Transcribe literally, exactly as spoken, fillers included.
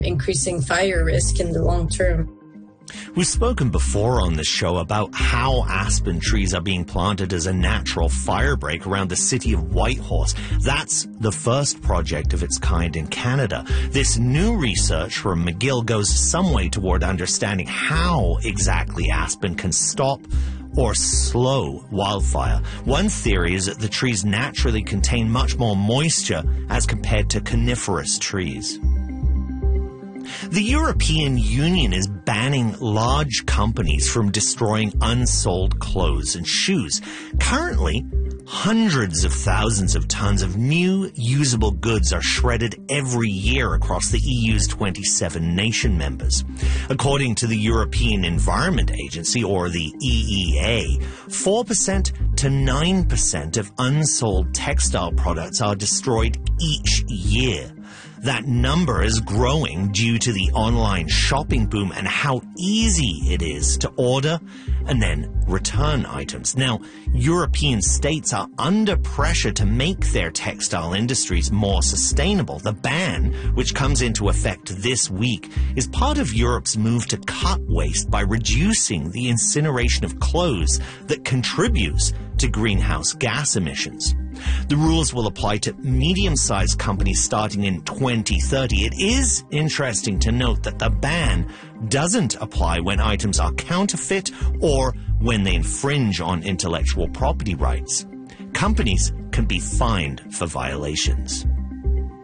increasing fire risk in the long term. We've spoken before on this show about how aspen trees are being planted as a natural fire break around the city of Whitehorse. That's the first project of its kind in Canada. This new research from McGill goes some way toward understanding how exactly aspen can stop or slow wildfire. One theory is that the trees naturally contain much more moisture as compared to coniferous trees. The European Union is banning large companies from destroying unsold clothes and shoes. Currently, hundreds of thousands of tons of new usable goods are shredded every year across the E U's twenty-seven nation members. According to the European Environment Agency, or the E E A, four percent to nine percent of unsold textile products are destroyed each year. That number is growing due to the online shopping boom and how easy it is to order and then return items. Now, European states are under pressure to make their textile industries more sustainable. The ban, which comes into effect this week, is part of Europe's move to cut waste by reducing the incineration of clothes that contributes to greenhouse gas emissions. The rules will apply to medium-sized companies starting in twenty thirty. It is interesting to note that the ban doesn't apply when items are counterfeit or when they infringe on intellectual property rights. Companies can be fined for violations.